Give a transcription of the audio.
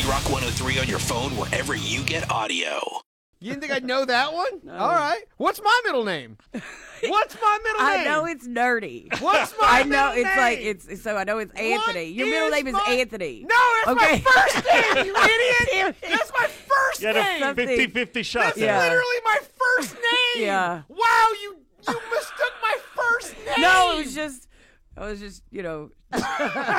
Rock 103 on your phone wherever you get audio. You didn't think I'd know that one? No. All right. What's my middle name? What's my middle name? I know it's nerdy. What's my middle name? I know it's Anthony. Your middle name is Anthony. No, that's my first name, you idiot. That's my first You name. had a 50-50 shot That's there. literally my first name. Yeah. Wow, you mistook my first name. No, I was just,